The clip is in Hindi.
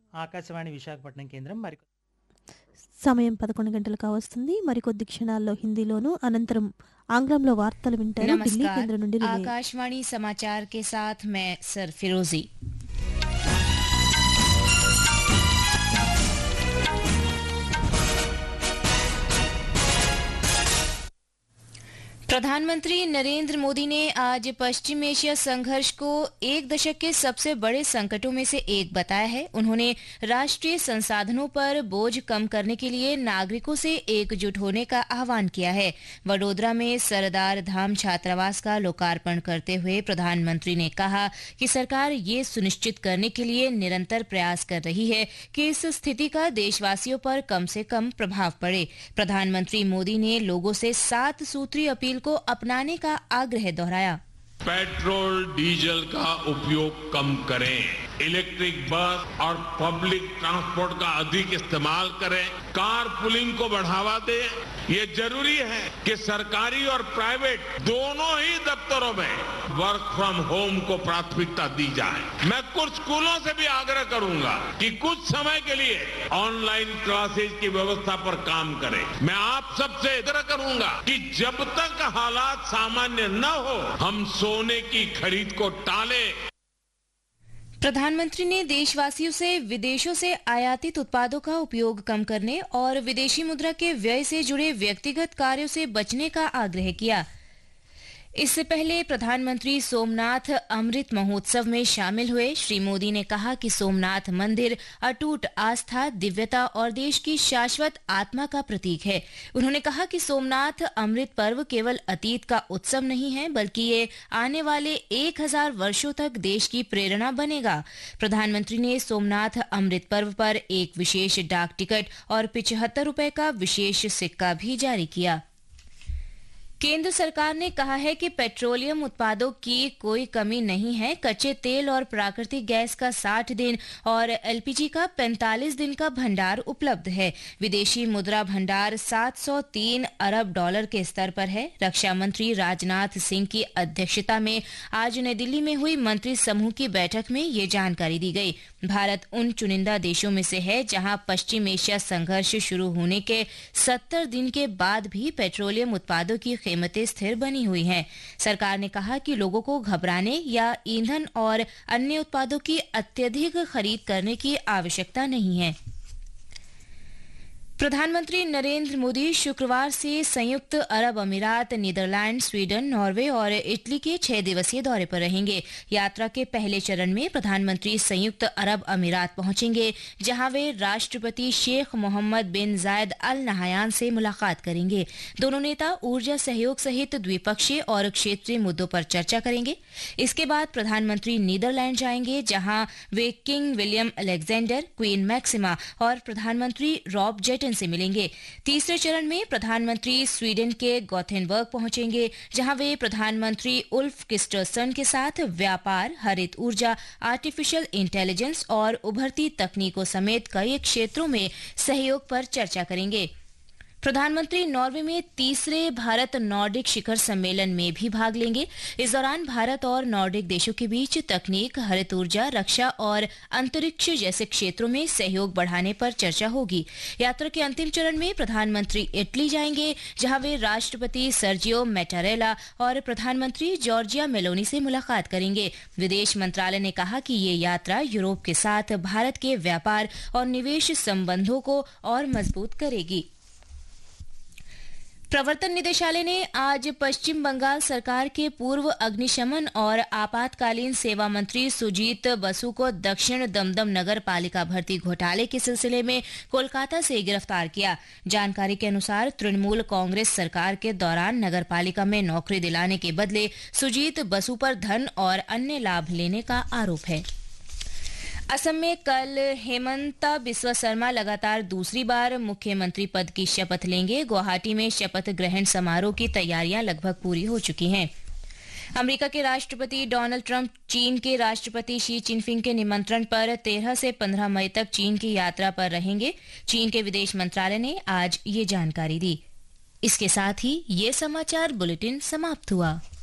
ఆకాశవాణి విశాఖపట్నం కేంద్రం మరి సమయం 11 గంటలకు వస్తుంది. మరికొద్ది క్షణాల్లో హిందీలోను, అనంతరం ఆంగ్లంలో వార్తలు వింటారు. ఢిల్లీ नमस्कार, కేంద్రం నుండి రిలే. आकाशवाणी समाचार के साथ मैं सर फिरोजी। प्रधानमंत्री नरेंद्र मोदी ने आज पश्चिम एशिया संघर्ष को एक दशक के सबसे बड़े संकटों में से एक बताया है। उन्होंने राष्ट्रीय संसाधनों पर बोझ कम करने के लिए नागरिकों से एकजुट होने का आह्वान किया है। वडोदरा में सरदार धाम छात्रावास का लोकार्पण करते हुए प्रधानमंत्री ने कहा कि सरकार ये सुनिश्चित करने के लिए निरंतर प्रयास कर रही है कि इस स्थिति का देशवासियों पर कम से कम प्रभाव पड़े। प्रधानमंत्री मोदी ने लोगों से 7 सूत्री अपील को अपनाने का आग्रह दोहराया। पेट्रोल डीजल का उपयोग कम करें, इलेक्ट्रिक बस और पब्लिक ट्रांसपोर्ट का अधिक इस्तेमाल करें, कार पुलिंग को बढ़ावा दें। ये जरूरी है कि सरकारी और प्राइवेट दोनों ही दफ्तरों में वर्क फ्रॉम होम को प्राथमिकता दी जाए। मैं कुछ स्कूलों से भी आग्रह करूंगा कि कुछ समय के लिए ऑनलाइन क्लासेज की व्यवस्था पर काम करें। मैं आप सबसे आग्रह करूंगा कि जब तक हालात सामान्य न हो हम सोने की खरीद को टालें। प्रधानमंत्री ने देशवासियों से विदेशों से आयातित उत्पादों का उपयोग कम करने और विदेशी मुद्रा के व्यय से जुड़े व्यक्तिगत कार्यों से बचने का आग्रह किया। इससे पहले प्रधानमंत्री सोमनाथ अमृत महोत्सव में शामिल हुए। श्री मोदी ने कहा कि सोमनाथ मंदिर अटूट आस्था, दिव्यता और देश की शाश्वत आत्मा का प्रतीक है। उन्होंने कहा कि सोमनाथ अमृत पर्व केवल अतीत का उत्सव नहीं है, बल्कि ये आने वाले 1000 वर्षों तक देश की प्रेरणा बनेगा। प्रधानमंत्री ने सोमनाथ अमृत पर्व पर एक विशेष डाक टिकट और 75 रुपए का विशेष सिक्का भी जारी किया। केंद्र सरकार ने कहा है कि पेट्रोलियम उत्पादों की कोई कमी नहीं है। कच्चे तेल और प्राकृतिक गैस का 60 दिन और एलपीजी का 45 दिन का भंडार उपलब्ध है। विदेशी मुद्रा भंडार $703 अरब के स्तर पर है। रक्षा मंत्री राजनाथ सिंह की अध्यक्षता में आज नई दिल्ली में हुई मंत्री समूह की बैठक में ये जानकारी दी गई। भारत उन चुनिंदा देशों में से है जहां पश्चिम एशिया संघर्ष शुरू होने के 70 दिन के बाद भी पेट्रोलियम उत्पादों की कीमतें स्थिर बनी हुई हैं। सरकार ने कहा कि लोगों को घबराने या ईंधन और अन्य उत्पादों की अत्यधिक खरीद करने की आवश्यकता नहीं है। प्रधानमंत्री नरेंद्र मोदी शुक्रवार से संयुक्त अरब अमीरात, नीदरलैंड, स्वीडन, नॉर्वे और इटली के 6 दिवसीय दौरे पर रहेंगे। यात्रा के पहले चरण में प्रधानमंत्री संयुक्त अरब अमीरात पहुंचेंगे, जहां वे राष्ट्रपति शेख मोहम्मद बिन जायद अल नहयान से मुलाकात करेंगे। दोनों नेता ऊर्जा सहयोग सहित द्विपक्षीय और क्षेत्रीय मुद्दों पर चर्चा करेंगे। इसके बाद प्रधानमंत्री नीदरलैंड जाएंगे, जहां वे king William Alexander, queen maxima और प्रधानमंत्री रॉब जेटन से मिलेंगे। तीसरे चरण में प्रधानमंत्री स्वीडन के गोथेनबर्ग पहुंचेंगे, जहां वे प्रधानमंत्री उल्फ क्रिस्टरसन के साथ व्यापार, हरित ऊर्जा, आर्टिफिशियल इंटेलिजेंस और उभरती तकनीकों समेत कई क्षेत्रों में सहयोग पर चर्चा करेंगे। प्रधानमंत्री नॉर्वे में तीसरे भारत नॉर्डिक शिखर सम्मेलन में भी भाग लेंगे। इस दौरान भारत और नॉर्डिक देशों के बीच तकनीक, हरित ऊर्जा, रक्षा और अंतरिक्ष जैसे क्षेत्रों में सहयोग बढ़ाने पर चर्चा होगी। यात्रा के अंतिम चरण में प्रधानमंत्री इटली जाएंगे, जहां वे राष्ट्रपति सर्जियो मैटारेला और प्रधानमंत्री जॉर्जिया मेलोनी से मुलाकात करेंगे। विदेश मंत्रालय ने कहा कि ये यात्रा यूरोप के साथ भारत के व्यापार और निवेश संबंधों को और मजबूत करेगी। प्रवर्तन निदेशालय ने आज पश्चिम बंगाल सरकार के पूर्व अग्निशमन और आपातकालीन सेवा मंत्री सुजीत बसु को दक्षिण दमदम नगर पालिका भर्ती घोटाले के सिलसिले में कोलकाता से गिरफ्तार किया। जानकारी के अनुसार तृणमूल कांग्रेस सरकार के दौरान नगर पालिका में नौकरी दिलाने के बदले सुजीत बसु पर धन और अन्य लाभ लेने का आरोप है। असम में कल हेमंता बिस्वा शर्मा लगातार दूसरी बार मुख्यमंत्री पद की शपथ लेंगे। गुवाहाटी में शपथ ग्रहण समारोह की तैयारियां लगभग पूरी हो चुकी हैं। अमेरिका के राष्ट्रपति डोनाल्ड ट्रंप चीन के राष्ट्रपति शी जिनपिंग के निमंत्रण पर 13 से 15 मई तक चीन की यात्रा पर रहेंगे। चीन के विदेश मंत्रालय ने आज ये जानकारी दी। इसके साथ ही ये समाचार बुलेटिन समाप्त हुआ।